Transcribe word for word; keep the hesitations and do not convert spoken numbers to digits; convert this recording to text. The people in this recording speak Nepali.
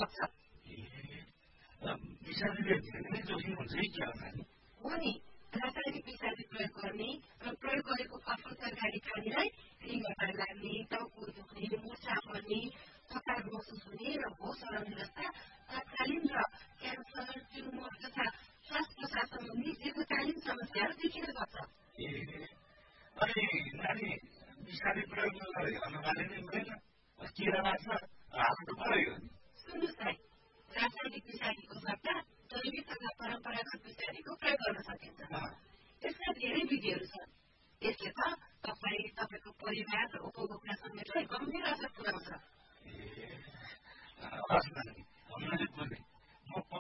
सक्छ। विषादीले धेरै जोखिम हुन्छ है के होला नि? हो नि, रासायनिक विषादी प्रयोग गर्ने र प्रयोग गरेको फसल तरकारी खानेलाई रिङ्गटा लाग्ने, टाउको दुख्ने, मुर्छा पर्ने, थकान महसुस हुने र होस हराउने जस्ता तत्कालीन र क्यान्सर, ट्युमर तथा श्वास प्रश्वास सम्बन्धी दीर्घकालीन समस्याहरू देखिन सक्छ। ए अनि नानी विषादी प्रयोग गर्नुपर्ने नै हुँदैन, किरा लाग्छ हाल्नु पर्यो नि। सुन्नुहोस् है, रासायनिक विषादीको सट्टा जैविक तथा परम्परागत विषादीको प्रयोग